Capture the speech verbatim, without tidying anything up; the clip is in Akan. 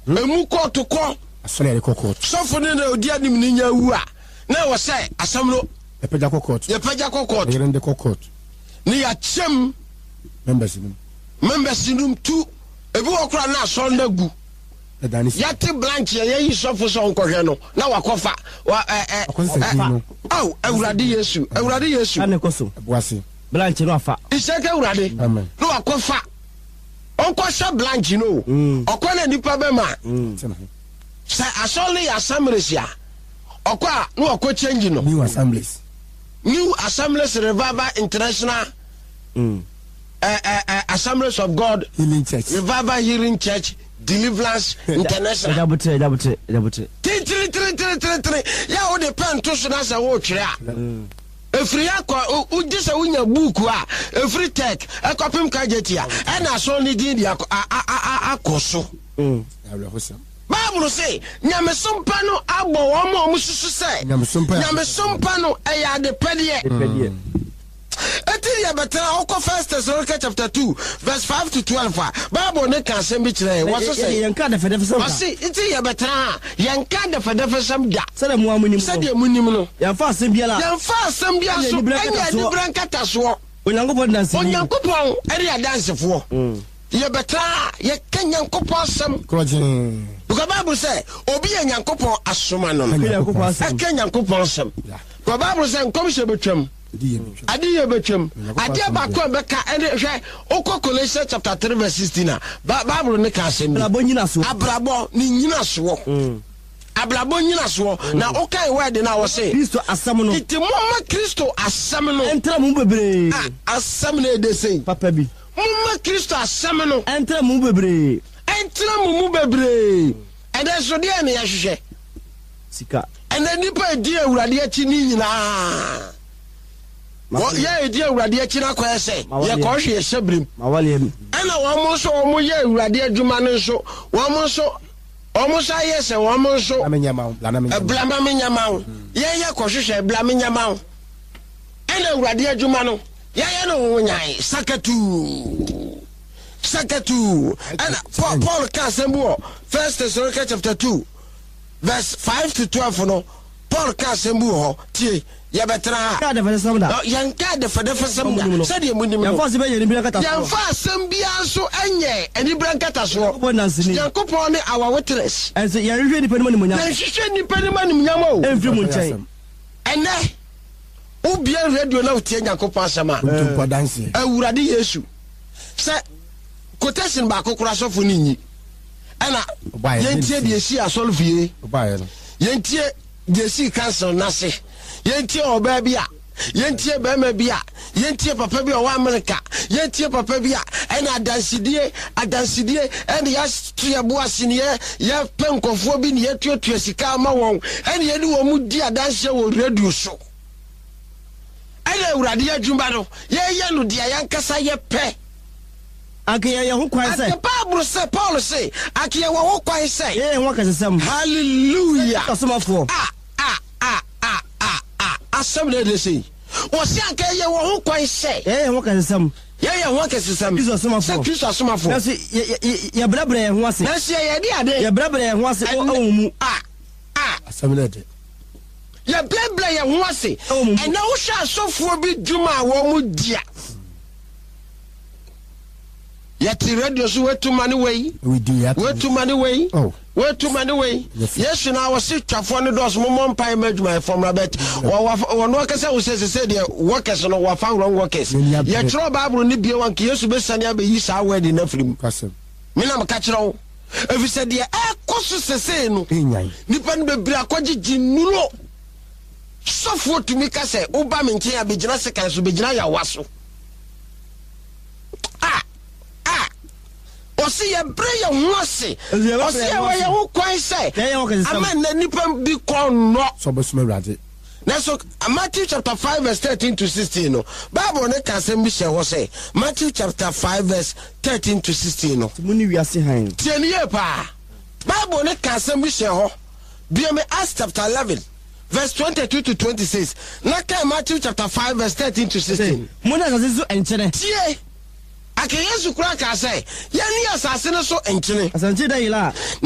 emu court to call asole re court so for ne na odi anim ni nya wu a na wo say asam no e peja court ye peja court ye rende court ni ya chem members num members num tu ebi okura na so na gu yati branch ye yi so for so nkohwe no na wakofa wa eh eh oh awurade yesu awurade yesu ane koso boase branch no afa iseke awurade amen no wakofa onko sha branch no okona nipa be ma sa asole assemblesia okwa no okwa change no new assemblies new assemblies revival international mm eh eh assemblies of God healing church revival healing church deliverance international dabutre dabutre dabutre three three three three three ya wo de pen to so na sa wo twere a efri akọ u gise unya book a efri tech akopim kajeti a na so ni din dia akoso mm ya hosam Bible say nyamesompa no agbo wo mo mususu say nyamesompa nyamesompa no e ya de pedie pedie Eti ya betra oko First Thessalonians chapter two verse five to twelve. Bible ne kan sem bi kire wo so say yanka de fede fesam. Wasi eti ya betra yanka de fede fesam da. Sede mu amunim. Sede munim no. Yanfa asem bia la. Yanfa asem bia so enya di branka taso. Onyankopon dance. Onyankopon eri adansefo. Mm. Ya betra ya kanyankopon asem. Krojin. Because Bible say obi yanyankopon asoma no. Yanyankopon asem. Kanyankopon asem. Because Bible say nkom se betwam. Adi ye betwem adi ba ko beka ene hwe okọ Colossians chapter three verse sixteen na Bible ne ka asem abrabo nyina so abrabo ni nyina so abrabo nyina so na okai word na wo say Kristo asem no iti momma Kristo asem no entra mu bebre asem na de sei papa bi momma Kristo asem no entra mu bebre entra mu mu bebre ede so de ne ya hwehwe sika ene nipa edi awurade achi ni nyina Wo ye edi awurade achi na kwa ese ye ko hwe sebrim mawale em ana wo mo so wo mo ye awurade adwuma ne so wo mo so wo mo sa ye se wo mo so amenyama lana menyama blama menyama ye ye ko hwe blama menyama ana awurade adwuma no ye ye no wo nyan sakatu sakatu ana Paul ka sembo First Thessalonians chapter two verse five to twelve no Paul ka sembo ho tie ya betra ka de fede sam da yanka de fede fesam da sade munim ya fa se be ye ni branka ta ya fa sem bia so enye eni branka ta so Yankopon ne our witness ense ya hwehwe ni panimu munya na hwehwe ni panimu munya o enfri mu nchen ene ubia radio na utie Yankopon asama ntumpa dance awurade Yesu se quotation ba kokora sofo ni nyi ana yentie de esi asolfie obaye no yentie de esi council na se yentie oba bia yentie bema bia yentie papa bia wa America yentie papa bia ena adansidie adansidie ena ya tuya boase ne ya penkofo bi ne ya tuatua sika ma won ena ye ni wo mu di adanse wo radio so ena awurade adwuma no ye ye no dia yankasa ye pe akiya ye ho kwan sai Bible say Paul say akiya wo ho kwan sai ye ho kasesam hallelujah kasomafo ah ah ah ah ah ah asem na de say o se anka ye wo ho kwan sai ye ho kasesam ye ye ho kasesam Kristo asomafo Kristo asomafo na se ye brabre ye ho ase na se ye de ade ye brabre ye ho ase o mu ah ah asem na de ye brabre ye ho ase e na wo hwa asofo bi dwuma wo mu dia yeti radio so wetu mani wey we do yet wetu mani wey oh wetu mani wey yes na wo si twafo ne dos mo mo mpa imagine from rabet wo no kase wo se se de workers no wo fa wrong workers ye tro Bible ni bie wan ke Yesu be sane abeyi sa word na frim kasem me na maka kire wo efi se de e koso sese no nipa no bebira akogigi nulo sofo tumi kase wo ba me ntia begina sekan so begina ya waso osi ye bre ye nwose osi ye we ye ho kwan sai ama na nipa bi kon no so besuma urade na so Matthew chapter five verse thirteen to sixteen no Bible ne ka sem bi she ho say Matthew chapter five verse thirteen to sixteen no muni wiase han tieni ye pa Bible ne ka sem bi she ho bi me Acts chapter eleven verse twenty-two to twenty-six na ka Matthew chapter five verse thirteen to sixteen muni azazu enchere tie ake Yesu kura ka say ya ni asase ne so enkene asante da ila